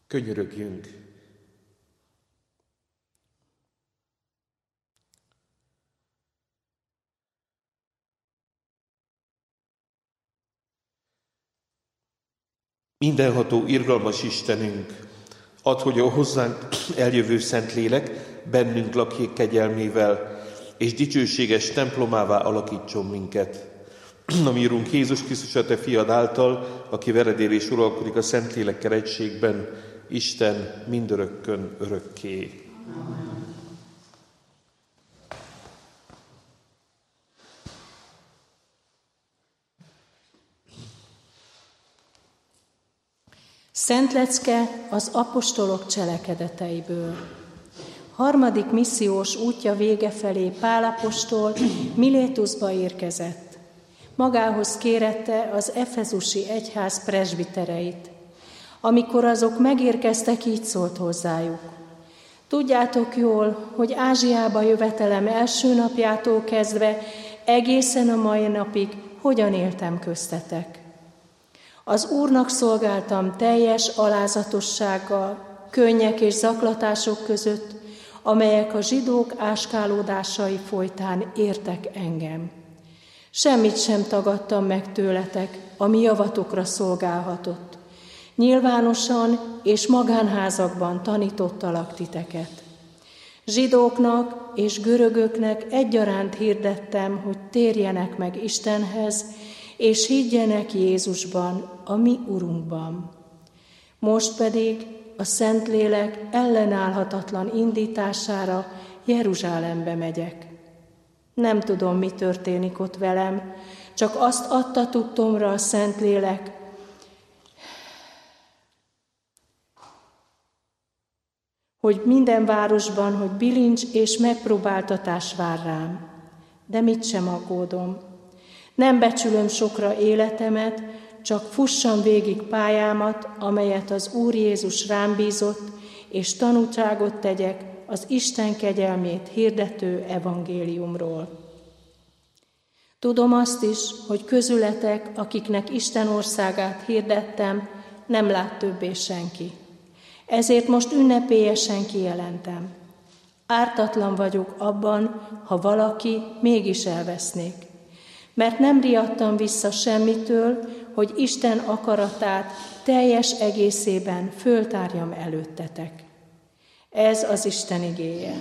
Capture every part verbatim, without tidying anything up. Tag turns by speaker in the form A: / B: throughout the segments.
A: Könyörögjünk. Mindenható, irgalmas Istenünk, add, hogy a hozzánk eljövő Szentlélek bennünk lakjék kegyelmével, és dicsőséges templomává alakítson minket. A mi Urunk Jézus Krisztus, a Te fiad által, aki veled él és uralkodik a Szentlélekkel egységben, Isten mindörökkön örökké. Amen.
B: Szent lecke az apostolok cselekedeteiből. Harmadik missziós útja vége felé Pál apostol Milétuszba érkezett. Magához kérette az efezusi egyház presbitereit. Amikor azok megérkeztek, így szólt hozzájuk: Tudjátok jól, hogy Ázsiába jövetelem első napjától kezdve egészen a mai napig hogyan éltem köztetek. Az Úrnak szolgáltam teljes alázatossággal, könnyek és zaklatások között, amelyek a zsidók áskálódásai folytán értek engem. Semmit sem tagadtam meg tőletek, ami javatokra szolgálhatott. Nyilvánosan és magánházakban tanítottalak titeket. Zsidóknak és görögöknek egyaránt hirdettem, hogy térjenek meg Istenhez, és higgyenek Jézusban, a mi Urunkban. Most pedig a Szentlélek ellenállhatatlan indítására Jeruzsálembe megyek. Nem tudom, mi történik ott velem, csak azt adta tudtomra a Szentlélek, hogy minden városban, hogy bilincs és megpróbáltatás vár rám. De mit sem aggódom. Nem becsülöm sokra életemet, csak fussam végig pályámat, amelyet az Úr Jézus rám bízott, és tanúságot tegyek az Isten kegyelmét hirdető evangéliumról. Tudom azt is, hogy közületek, akiknek Isten országát hirdettem, nem lát többé senki. Ezért most ünnepélyesen kijelentem. Ártatlan vagyok abban, ha valaki mégis elvesznék. Mert nem riadtam vissza semmitől, hogy Isten akaratát teljes egészében föltárjam előttetek. Ez az Isten igéje.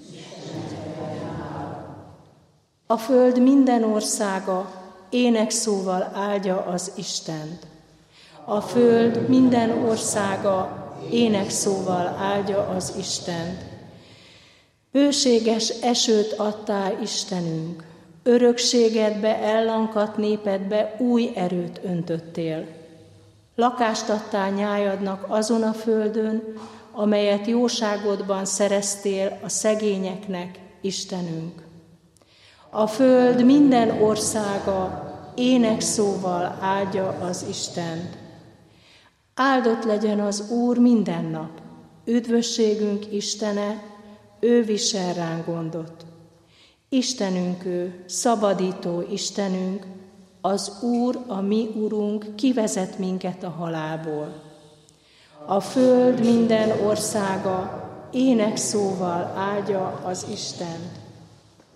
B: A föld minden országa énekszóval áldja az Istent. A föld minden országa énekszóval áldja az Istent. Bőséges esőt adtál, Istenünk, örökségedbe, ellankadt népedbe új erőt öntöttél. Lakást adtál nyájadnak azon a földön, amelyet jóságodban szereztél a szegényeknek, Istenünk. A föld minden országa énekszóval áldja az Istent. Áldott legyen az Úr minden nap, üdvösségünk Istene, ő visel ránk gondot. Istenünk ő, szabadító Istenünk, az Úr, a mi Urunk, kivezet minket a halálból. A föld minden országa énekszóval áldja az Istent.